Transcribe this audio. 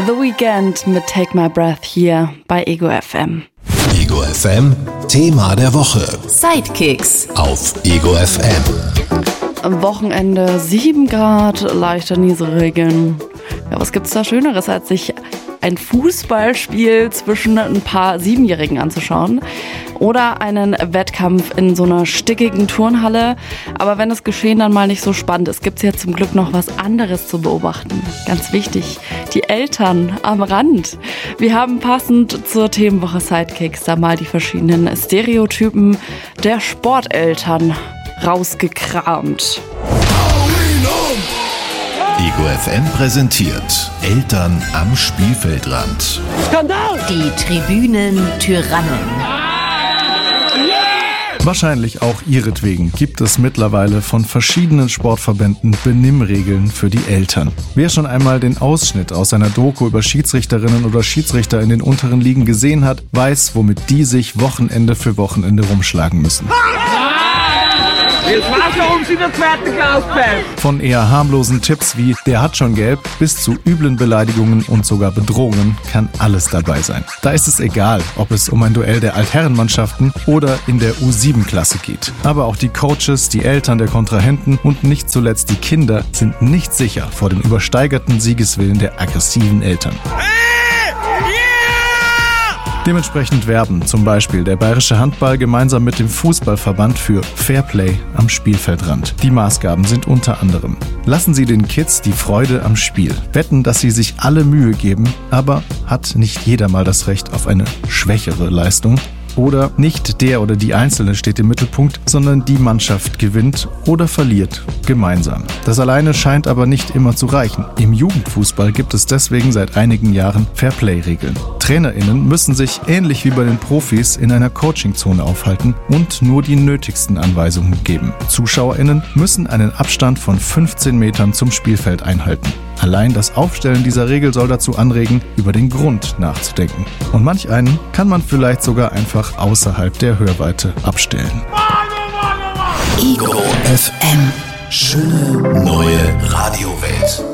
The Weeknd mit Take My Breath hier bei Ego FM. Ego FM, Thema der Woche. Sidekicks Auf Ego FM. Am Wochenende 7 Grad, leichter Nieselregen. Ja, was gibt's da Schöneres, als sich ein Fußballspiel zwischen ein paar Siebenjährigen anzuschauen oder einen Wettkampf in so einer stickigen Turnhalle. Aber wenn das Geschehen dann mal nicht so spannend ist, gibt's ja zum Glück noch was anderes zu beobachten. Ganz wichtig, die Eltern am Rand. Wir haben passend zur Themenwoche Sidekicks da mal die verschiedenen Stereotypen der Sporteltern rausgekramt. Ego FM präsentiert Eltern am Spielfeldrand. Skandal! Die Tribünen-Tyrannen. Wahrscheinlich auch ihretwegen gibt es mittlerweile von verschiedenen Sportverbänden Benimmregeln für die Eltern. Wer schon einmal den Ausschnitt aus einer Doku über Schiedsrichterinnen oder Schiedsrichter in den unteren Ligen gesehen hat, weiß, womit die sich Wochenende für Wochenende rumschlagen müssen. Jetzt war's ja um in der zweiten Klasse. Von eher harmlosen Tipps wie „der hat schon gelb“ bis zu üblen Beleidigungen und sogar Bedrohungen kann alles dabei sein. Da ist es egal, ob es um ein Duell der Altherrenmannschaften oder in der U7-Klasse geht. Aber auch die Coaches, die Eltern der Kontrahenten und nicht zuletzt die Kinder sind nicht sicher vor dem übersteigerten Siegeswillen der aggressiven Eltern. Dementsprechend werben zum Beispiel der Bayerische Handball gemeinsam mit dem Fußballverband für Fairplay am Spielfeldrand. Die Maßgaben sind unter anderem: Lassen Sie den Kids die Freude am Spiel. Wetten, dass sie sich alle Mühe geben, aber hat nicht jeder mal das Recht auf eine schwächere Leistung? Oder nicht der oder die Einzelne steht im Mittelpunkt, sondern die Mannschaft gewinnt oder verliert gemeinsam. Das alleine scheint aber nicht immer zu reichen. Im Jugendfußball gibt es deswegen seit einigen Jahren Fairplay-Regeln. TrainerInnen müssen sich ähnlich wie bei den Profis in einer Coachingzone aufhalten und nur die nötigsten Anweisungen geben. ZuschauerInnen müssen einen Abstand von 15 Metern zum Spielfeld einhalten. Allein das Aufstellen dieser Regel soll dazu anregen, über den Grund nachzudenken. Und manch einen kann man vielleicht sogar einfach außerhalb der Hörweite abstellen. Ego FM. Schöne neue Radiowelt.